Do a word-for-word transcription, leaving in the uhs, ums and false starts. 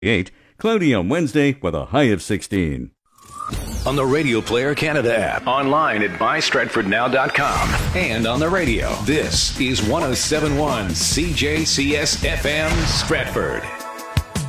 eight. Cloudy on Wednesday with a high of sixteen. On the Radio Player Canada app, online at my stratford now dot com, and on the radio. This is one oh seven point one C J C S F M Stratford.